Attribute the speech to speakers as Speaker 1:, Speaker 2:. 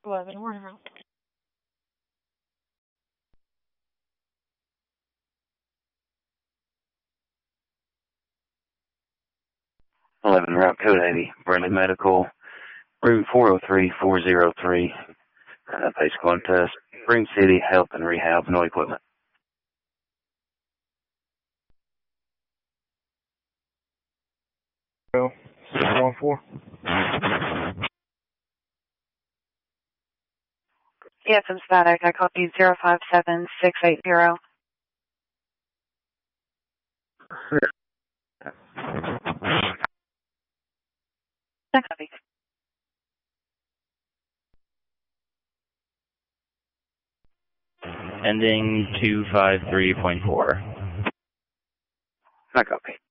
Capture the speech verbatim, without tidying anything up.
Speaker 1: eleven, whatever.
Speaker 2: eleven, route code eighty, Bradley Medical, room four oh three four oh three, uh, base contest, Spring City Health and Rehab, no equipment.
Speaker 1: six one four.
Speaker 3: Yes, I'm static. I copy zero five seven six eight zero. Copy.
Speaker 4: Ending two five three point four.
Speaker 2: I copy.